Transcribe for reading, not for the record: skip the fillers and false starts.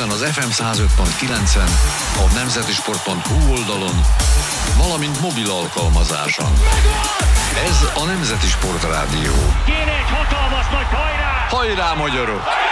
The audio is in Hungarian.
ezen az FM 105.9-en, a nemzetisport.hu oldalon, valamint mobil alkalmazáson. Ez a Nemzeti Sport Rádió. Kéne egy hatalmas nagy hajrá! Hajrá, magyarok!